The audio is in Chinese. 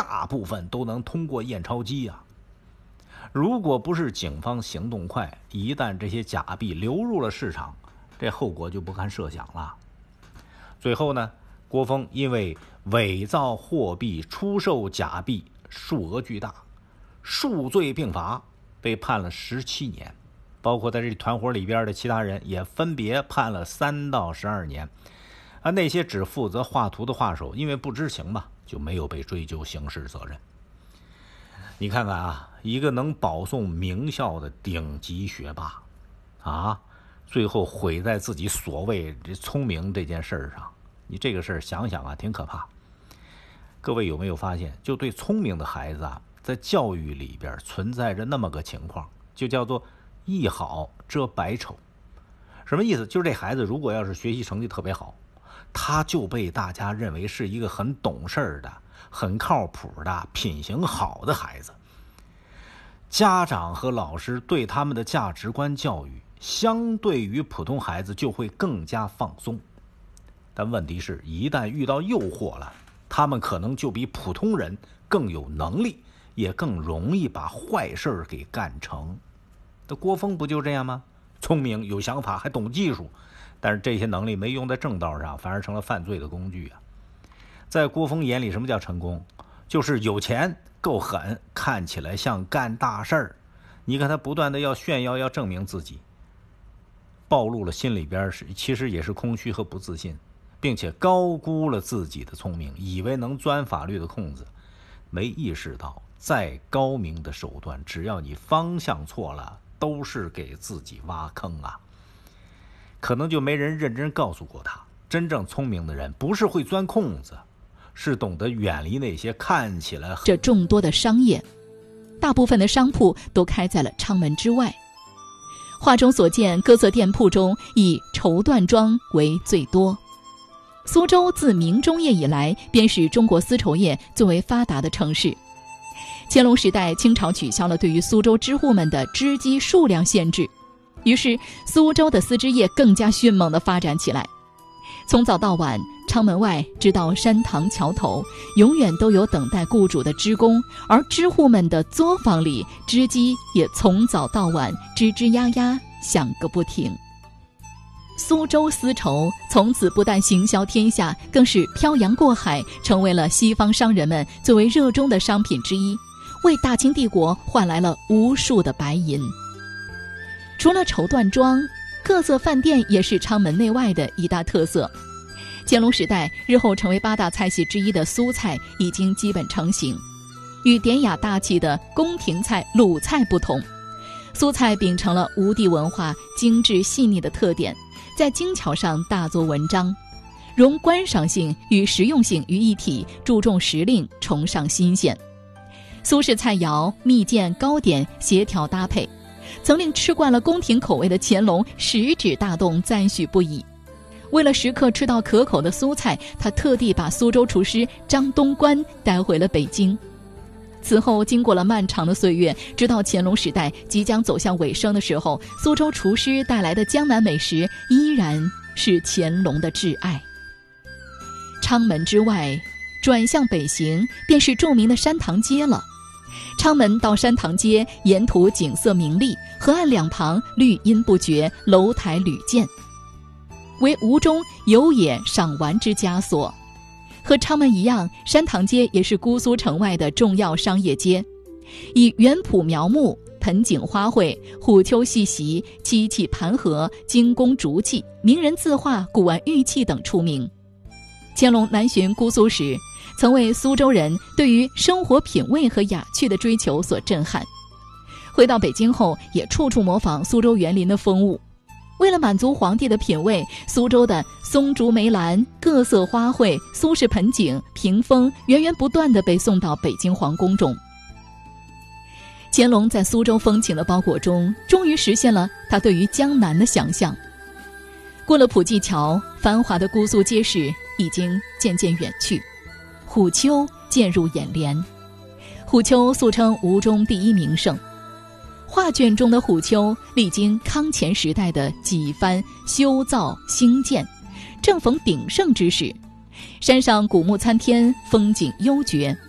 大部分都能通过验钞机啊。如果不是警方行动快，一旦这些假币流入了市场，这后果就不堪设想了。最后呢，郭峰因为伪造货币、出售假币，数额巨大，数罪并罚，被判了17年。包括在这团伙里边的其他人也分别判了3到12年。那些只负责画图的画手，因为不知情嘛，就没有被追究刑事责任。你看看啊，一个能保送名校的顶级学霸啊，最后毁在自己所谓这聪明这件事上。你这个事儿想想啊，挺可怕。各位有没有发现，就对聪明的孩子啊，在教育里边存在着那么个情况，就叫做一好遮百丑。什么意思？就是这孩子如果要是学习成绩特别好，他就被大家认为是一个很懂事的、很靠谱的、品行好的孩子。家长和老师对他们的价值观教育，相对于普通孩子就会更加放松。但问题是，一旦遇到诱惑了，他们可能就比普通人更有能力，也更容易把坏事给干成。那郭峰不就这样吗？聪明、有想法，还懂技术，但是这些能力没用在正道上，反而成了犯罪的工具啊。在郭峰眼里，什么叫成功？就是有钱、够狠，看起来像干大事儿。你看他不断的要炫耀，要证明自己，暴露了心里边其实也是空虚和不自信，并且高估了自己的聪明，以为能钻法律的空子，没意识到再高明的手段，只要你方向错了，都是给自己挖坑啊。可能就没人认真告诉过他，真正聪明的人不是会钻空子，是懂得远离那些看起来这众多的商业，大部分的商铺都开在了昌门之外。画中所见各色店铺中，以绸缎庄为最多。苏州自明中叶以来，便是中国丝绸业最为发达的城市。乾隆时代，清朝取消了对于苏州织户们的织机数量限制，于是苏州的丝织业更加迅猛地发展起来。从早到晚，昌门外直到山塘桥头，永远都有等待雇主的织工，而织户们的作坊里，织机也从早到晚吱吱呀呀响个不停。苏州丝绸从此不但行销天下，更是漂洋过海，成为了西方商人们最为热衷的商品之一，为大清帝国换来了无数的白银。除了绸缎庄，各色饭店也是昌门内外的一大特色。乾隆时代，日后成为8大菜系之一的苏菜已经基本成型。与典雅大气的宫廷菜、鲁菜不同，苏菜秉承了吴地文化精致细腻的特点，在精巧上大做文章，融观赏性与实用性于一体，注重时令，崇尚新鲜。苏式菜肴、蜜饯、糕点协调搭配，曾令吃惯了宫廷口味的乾隆食指大动，赞许不已。为了时刻吃到可口的苏菜，他特地把苏州厨师张东关带回了北京。此后经过了漫长的岁月，直到乾隆时代即将走向尾声的时候，苏州厨师带来的江南美食依然是乾隆的挚爱。昌门之外，转向北行便是著名的山塘街了。昌门到山塘街，沿途景色明丽，河岸两旁绿荫不绝，楼台屡建，为吴中有野赏玩之佳所。和昌门一样，山塘街也是姑苏城外的重要商业街，以园圃苗木、盆景花卉、虎丘戏席、漆器盘盒、精工竹器、名人字画、古玩玉器等出名。乾隆南巡姑苏时，曾为苏州人对于生活品味和雅趣的追求所震撼。回到北京后，也处处模仿苏州园林的风物。为了满足皇帝的品味，苏州的松竹梅兰、各色花卉、苏式盆景、屏风源源不断地被送到北京皇宫中。乾隆在苏州风情的包裹中，终于实现了他对于江南的想象。过了普济桥，繁华的姑苏街市已经渐渐远去，虎丘渐入眼帘。虎丘素称吴中第一名胜，画卷中的虎丘历经康乾时代的几番修造兴建，正逢鼎盛之时。山上古木参天，风景幽绝，